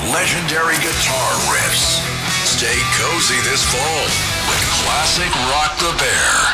legendary guitar riffs. Stay cozy this fall with Classic Rock the Bear.